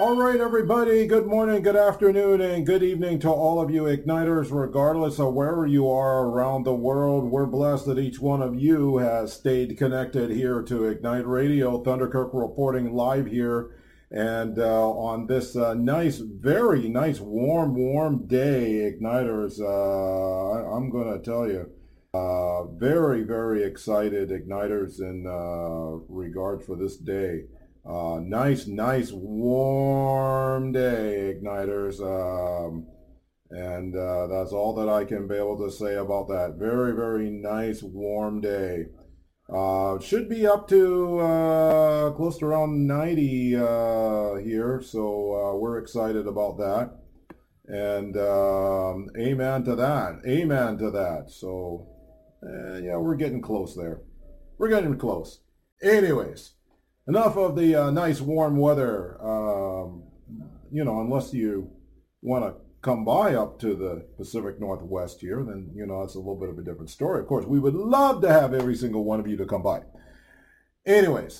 All right, everybody, good morning, good afternoon, and good evening to all of you Igniters, regardless of wherever you are around the world. We're blessed that each one of you has stayed connected here to Ignite Radio. Thunderkirk reporting live here, and on this nice, very nice, warm day, Igniters, I'm going to tell you, very, very excited, Igniters, in regard for this day. Nice, warm day, Igniters, and that's all that I can be able to say about that. Very, very nice, warm day. Should be up to close to around 90 here, so we're excited about that. And amen to that. So, yeah, we're getting close there. We're getting close. Anyways. Enough of the nice warm weather, unless you want to come by up to the Pacific Northwest here, then, that's a little bit of a different story. Of course, we would love to have every single one of you to come by. Anyways,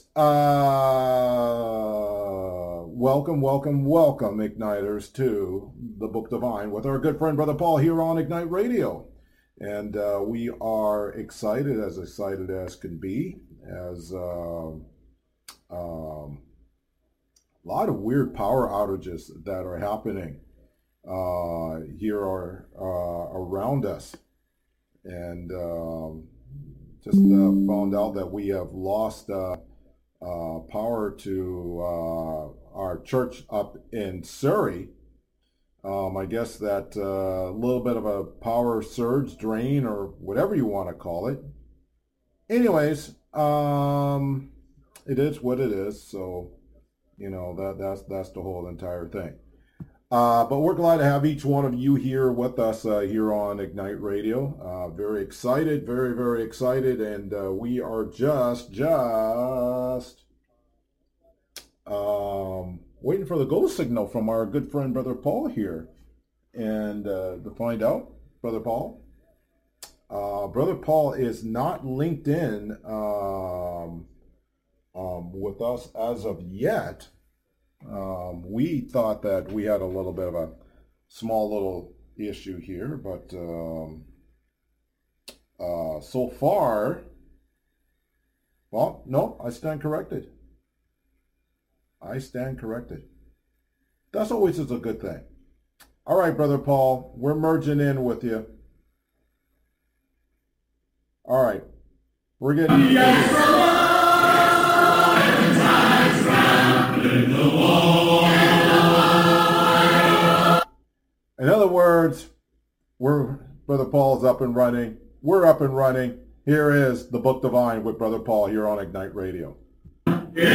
welcome, Igniters, to the Book Divine with our good friend, Brother Paul, here on Ignite Radio. And we are excited as can be, as... a lot of weird power outages that are happening here around us, and just found out that we have lost power to our church up in Surrey. I guess that little bit of a power surge, drain, or whatever you want to call it. Anyways, it is what it is, so, that's the whole entire thing. But we're glad to have each one of you here with us here on Ignite Radio. Very excited, very, very excited, and we are just waiting for the go signal from our good friend, Brother Paul, here. And to find out, Brother Paul. Brother Paul is not linked in with us as of yet. We thought that we had a little bit of a small little issue here, but so far, well, no, I stand corrected. That's always is a good thing. All right, Brother Paul, we're merging in with you. All right, we're getting... In other words, Brother Paul's up and running. We're up and running. Here is the Book Divine with Brother Paul here on Ignite Radio.